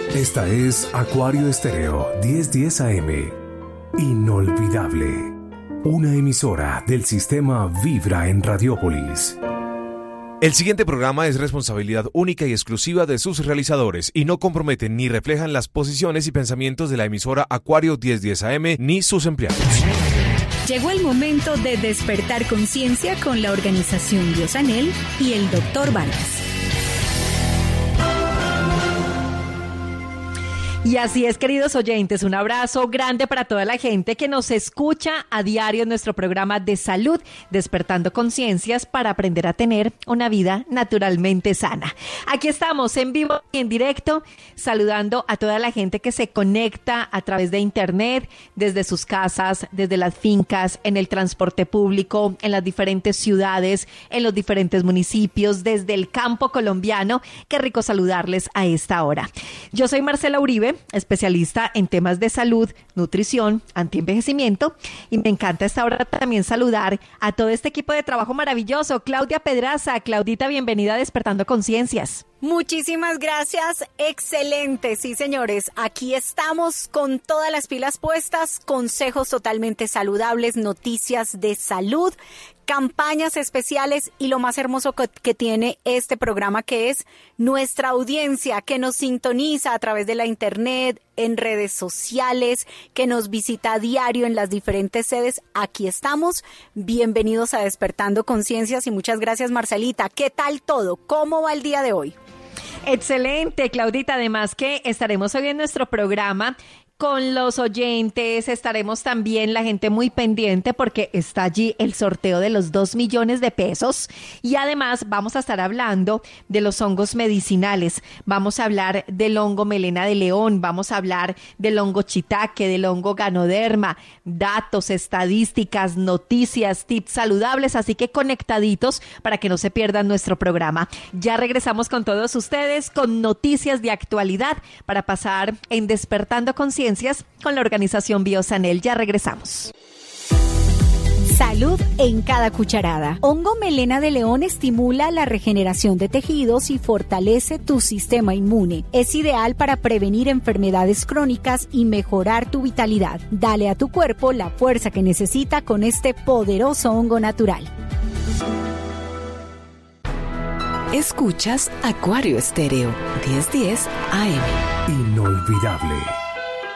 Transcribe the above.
Esta es Acuario Estéreo 1010 AM. Inolvidable. Una emisora del sistema Vibra en Radiópolis. El siguiente programa es responsabilidad única y exclusiva de sus realizadores y no comprometen ni reflejan las posiciones y pensamientos de la emisora Acuario 1010 AM ni sus empleados. Llegó el momento de despertar conciencia con la organización Biosanel y el Dr. Vargas. Y así es, queridos oyentes, un abrazo grande para toda la gente que nos escucha a diario en nuestro programa de salud, Despertando Conciencias para aprender a tener una vida naturalmente sana. Aquí estamos en vivo y en directo, saludando a toda la gente que se conecta a través de internet, desde sus casas, desde las fincas, en el transporte público, en las diferentes ciudades, en los diferentes municipios, desde el campo colombiano. Qué rico saludarles a esta hora. Yo soy Marcela Uribe, especialista en temas de salud, nutrición, antienvejecimiento, y me encanta esta hora también saludar a todo este equipo de trabajo maravilloso. Claudia Pedraza. Claudita, bienvenida a Despertando Conciencias. Muchísimas gracias, excelente, sí señores, aquí estamos con todas las pilas puestas, consejos totalmente saludables, noticias de salud, campañas especiales y lo más hermoso que tiene este programa, que es nuestra audiencia que nos sintoniza a través de la internet, en redes sociales, que nos visita a diario en las diferentes sedes. Aquí estamos, bienvenidos a Despertando Conciencias y muchas gracias, Marcelita. ¿Qué tal todo? ¿Cómo va el día de hoy? Excelente, Claudita. Además que estaremos hoy en nuestro programa con los oyentes, estaremos también la gente muy pendiente porque está allí el sorteo de los 2 millones de pesos y además vamos a estar hablando de los hongos medicinales, vamos a hablar del hongo melena de león, vamos a hablar del hongo shiitake, del hongo ganoderma, datos, estadísticas, noticias, tips saludables, así que conectaditos para que no se pierdan nuestro programa. Ya regresamos con todos ustedes con noticias de actualidad para pasar en Despertando Conciencia con la organización Biosanel. Ya regresamos. Salud en cada cucharada. Hongo melena de león estimula la regeneración de tejidos y fortalece tu sistema inmune. Es ideal para prevenir enfermedades crónicas y mejorar tu vitalidad. Dale a tu cuerpo la fuerza que necesita con este poderoso hongo natural. Escuchas Acuario Estéreo 1010 AM. Inolvidable.